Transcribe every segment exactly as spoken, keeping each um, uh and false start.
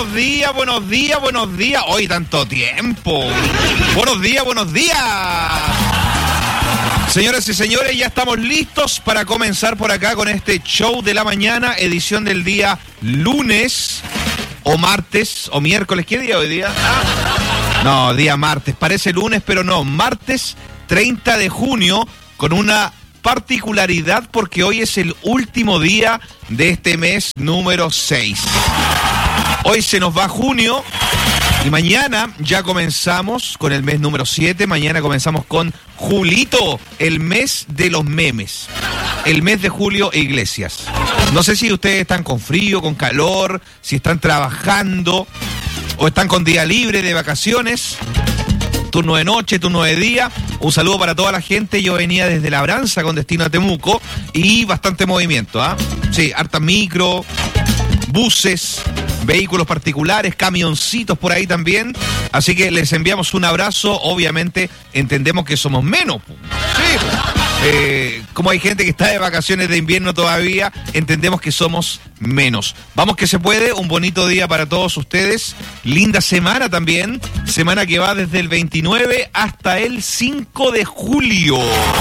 buenos días, buenos días, buenos días. Hoy tanto tiempo. Buenos días, buenos días. Señoras y señores, ya estamos listos para comenzar por acá con este show de la mañana, edición del día lunes o martes o miércoles. ¿Qué día hoy día? Ah, no, día martes. Parece lunes, pero no. Martes treinta de junio con una particularidad porque hoy es el último día de este mes número seis. Hoy se nos va junio y mañana ya comenzamos con el mes número siete. Mañana comenzamos con Julito, el mes de los memes. El mes de Julio Iglesias. No sé si ustedes están con frío, con calor, si están trabajando o están con día libre de vacaciones. Turno de noche, turno de día. Un saludo para toda la gente. Yo venía desde Labranza con destino a Temuco y bastante movimiento, ¿ah? ¿eh? Sí, harta micro, buses, vehículos particulares, camioncitos por ahí también. Así que les enviamos un abrazo. Obviamente entendemos que somos menos. Sí, eh, como hay gente que está de vacaciones de invierno todavía, entendemos que somos menos. Vamos que se puede, un bonito día para todos ustedes. Linda semana también, semana que va desde el veintinueve hasta el cinco de julio.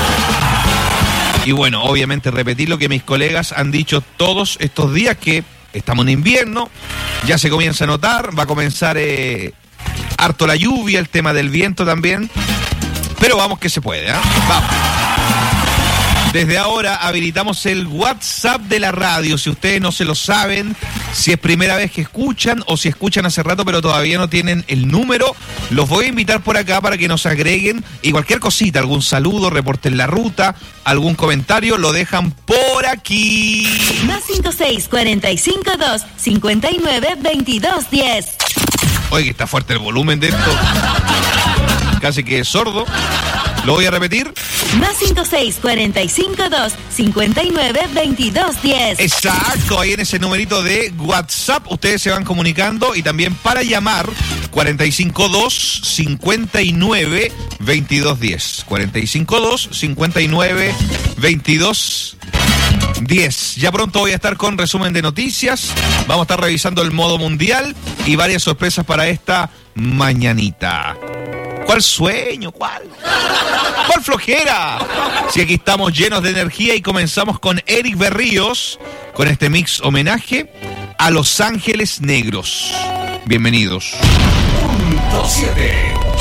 Y bueno, obviamente repetir lo que mis colegas han dicho todos estos días, que estamos en invierno, ya se comienza a notar, va a comenzar eh, harto la lluvia, el tema del viento también, pero vamos que se puede, ¿eh? Vamos. Desde ahora habilitamos el WhatsApp de la radio. Si ustedes no se lo saben, si es primera vez que escuchan o si escuchan hace rato pero todavía no tienen el número, los voy a invitar por acá para que nos agreguen y cualquier cosita, algún saludo, reporte en la ruta, algún comentario, lo dejan por aquí. Más cinco seis cuatro cinco dos cinco nueve veintidós diez. Oye, que está fuerte el volumen de esto. Casi que es sordo. Lo voy a repetir. Más cinco seis cuatro cinco dos cinco nueve veintidós diez. Exacto, ahí en ese numerito de WhatsApp ustedes se van comunicando y también para llamar cuarenta y cinco dos cincuenta y nueve veintidós diez. cuarenta y cinco dos cincuenta y nueve veintidós diez. Ya pronto voy a estar con resumen de noticias. Vamos a estar revisando el modo mundial y varias sorpresas para esta mañanita. ¿Cuál sueño? ¿Cuál? ¿Cuál flojera? Si aquí estamos llenos de energía y comenzamos con Eric Berríos, con este mix homenaje a Los Ángeles Negros. Bienvenidos. Punto siete.